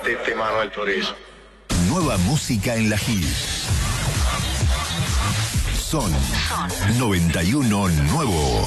metete mano al chorizo. Nueva música en la Hit. Son 91 Nuevo.